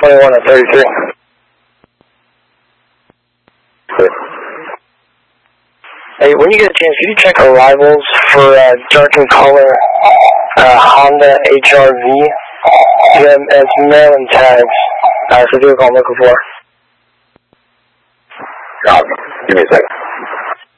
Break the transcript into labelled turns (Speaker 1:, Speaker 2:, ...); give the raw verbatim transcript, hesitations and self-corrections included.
Speaker 1: twenty-one at thirty-three.
Speaker 2: Good.
Speaker 1: Hey, when you get a chance, could you check arrivals for uh, dark in color uh, Honda H R V? Yeah, it's Maryland tags. Uh, it's the vehicle I'm looking for.
Speaker 2: Um, give me a second.